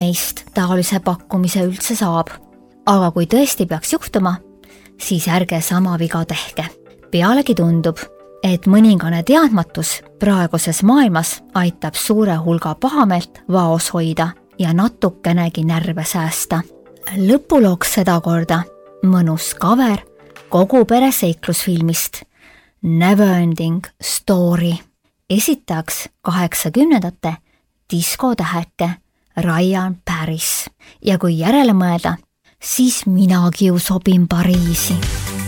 meist taolise pakkumise üldse saab. Aga kui tõesti peaks juhtuma, siis ärge sama viga tehke. Pealegi tundub, et mõningane teadmatus praeguses maailmas aitab suure hulga pahameelt vaos hoida ja natukenegi närve säästa. Lõpulooks sedakorda mõnus cover kogu pere seiklusfilmist Neverending Story. Esitajaks 80ndate diskotäheke Ryan Paris. Ja kui järele mõelda, siis minagi ju sobin Pariisi.